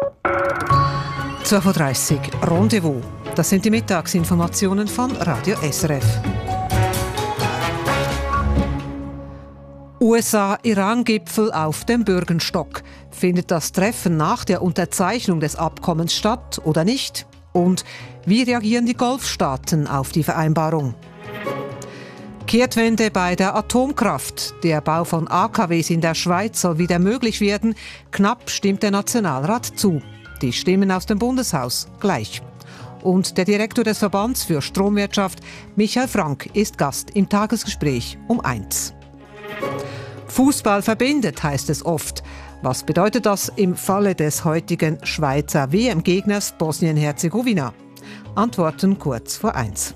12.30 Uhr, Rendezvous. Das sind die Mittagsinformationen von Radio SRF. USA-Iran-Gipfel auf dem Bürgenstock. Findet das Treffen nach der Unterzeichnung des Abkommens statt oder nicht? Und wie reagieren die Golfstaaten auf die Vereinbarung? Kehrtwende bei der Atomkraft. Der Bau von AKWs in der Schweiz soll wieder möglich werden. Knapp stimmt der Nationalrat zu. Die Stimmen aus dem Bundeshaus gleich. Und der Direktor des Verbands für Stromwirtschaft, Michael Frank, ist Gast im Tagesgespräch um 1. Fußball verbindet, heißt es oft. Was bedeutet das im Falle des heutigen Schweizer WM-Gegners Bosnien-Herzegowina? Antworten kurz vor 1.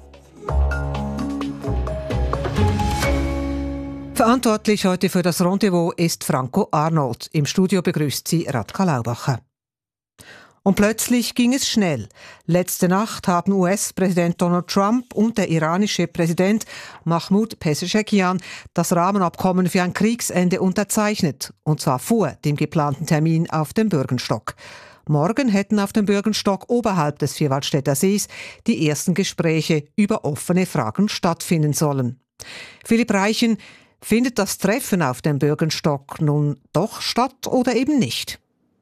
Verantwortlich heute für das Rendezvous ist Franco Arnold. Im Studio begrüßt sie Radka Laubacher. Und plötzlich ging es schnell. Letzte Nacht haben US-Präsident Donald Trump und der iranische Präsident Mahmoud Pezeshkian das Rahmenabkommen für ein Kriegsende unterzeichnet. Und zwar vor dem geplanten Termin auf dem Bürgenstock. Morgen hätten auf dem Bürgenstock oberhalb des Vierwaldstätter Sees die ersten Gespräche über offene Fragen stattfinden sollen. Philipp Reichen, findet das Treffen auf dem Bürgenstock nun doch statt oder eben nicht?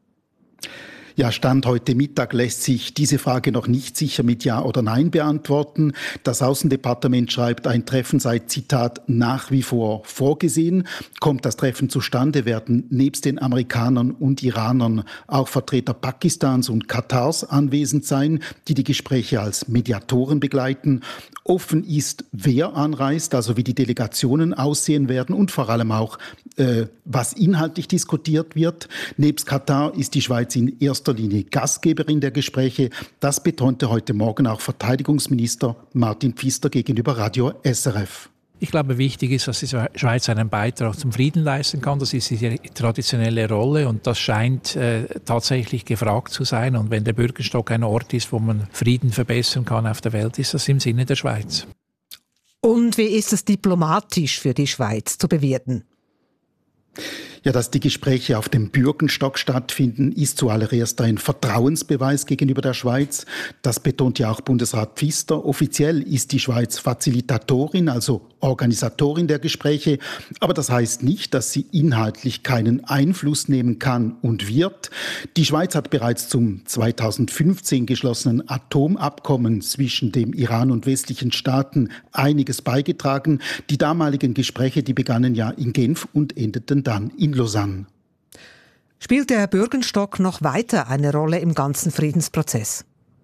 Ja, Stand heute Mittag lässt sich diese Frage noch nicht sicher mit Ja oder Nein beantworten. Das Außendepartement schreibt, ein Treffen sei, Zitat, nach wie vor vorgesehen. Kommt das Treffen zustande, werden nebst den Amerikanern und Iranern auch Vertreter Pakistans und Katars anwesend sein, die die Gespräche als Mediatoren begleiten. Offen ist, wer anreist, also wie die Delegationen aussehen werden und vor allem auch, was inhaltlich diskutiert wird. Nebst Katar ist die Schweiz in erster Linie Gastgeberin der Gespräche. Das betonte heute Morgen auch Verteidigungsminister Martin Pfister gegenüber Radio SRF. Ich glaube, wichtig ist, dass die Schweiz einen Beitrag zum Frieden leisten kann. Das ist ihre traditionelle Rolle und das scheint tatsächlich gefragt zu sein. Und wenn der Bürgenstock ein Ort ist, wo man Frieden verbessern kann auf der Welt, ist das im Sinne der Schweiz. Und wie ist es diplomatisch für die Schweiz zu bewerten? Ja, dass die Gespräche auf dem Bürgenstock stattfinden, ist zuallererst ein Vertrauensbeweis gegenüber der Schweiz. Das betont ja auch Bundesrat Pfister. Offiziell ist die Schweiz Facilitatorin, also Organisatorin der Gespräche. Aber das heißt nicht, dass sie inhaltlich keinen Einfluss nehmen kann und wird. Die Schweiz hat bereits zum 2015 geschlossenen Atomabkommen zwischen dem Iran und westlichen Staaten einiges beigetragen. Die damaligen Gespräche, die begannen ja in Genf und endeten dann in Lausanne. Spielt der Bürgenstock noch weiter eine Rolle im ganzen Friedensprozess?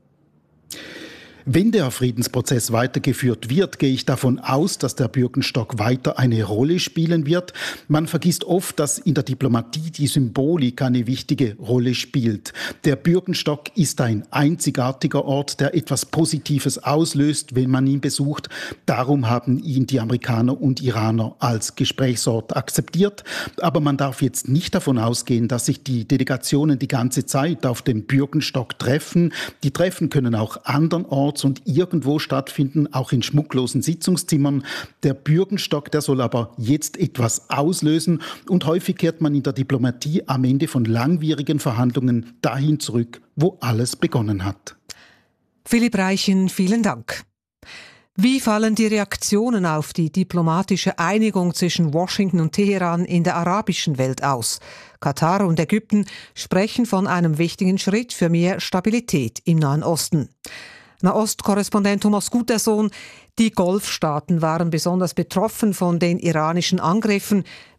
Wenn der Friedensprozess weitergeführt wird, gehe ich davon aus, dass der Bürgenstock weiter eine Rolle spielen wird. Man vergisst oft, dass in der Diplomatie die Symbolik eine wichtige Rolle spielt. Der Bürgenstock ist ein einzigartiger Ort, der etwas Positives auslöst, wenn man ihn besucht. Darum haben ihn die Amerikaner und Iraner als Gesprächsort akzeptiert. Aber man darf jetzt nicht davon ausgehen, dass sich die Delegationen die ganze Zeit auf dem Bürgenstock treffen. Die Treffen können auch andernorts und irgendwo stattfinden, auch in schmucklosen Sitzungszimmern. Der Bürgenstock, der soll aber jetzt etwas auslösen und häufig kehrt man in der Diplomatie am Ende von langwierigen Verhandlungen dahin zurück, wo alles begonnen hat. Philipp Reichen, vielen Dank. Wie fallen die Reaktionen auf die diplomatische Einigung zwischen Washington und Teheran in der arabischen Welt aus? Katar und Ägypten sprechen von einem wichtigen Schritt für mehr Stabilität im Nahen Osten. Nahost-Korrespondent Thomas Gutersohn, die Golfstaaten waren besonders betroffen von den iranischen Angriffen.